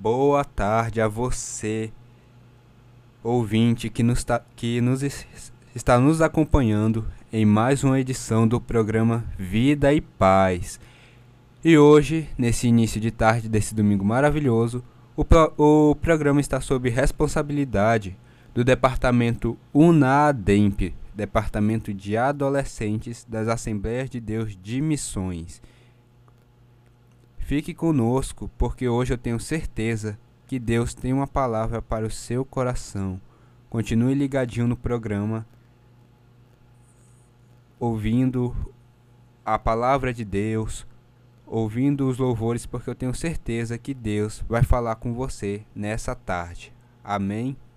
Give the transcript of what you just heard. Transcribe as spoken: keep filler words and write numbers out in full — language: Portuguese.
Boa tarde a você, ouvinte que nos, tá, que nos es- está nos acompanhando em mais uma edição do programa Vida e Paz. E hoje, nesse início de tarde desse domingo maravilhoso, o, pro- o programa está sob responsabilidade do Departamento UNAADEMP, Departamento de Adolescentes das Assembleias de Deus de Missões. Fique conosco, porque hoje eu tenho certeza que Deus tem uma palavra para o seu coração. Continue ligadinho no programa, ouvindo a palavra de Deus, ouvindo os louvores, porque eu tenho certeza que Deus vai falar com você nessa tarde. Amém?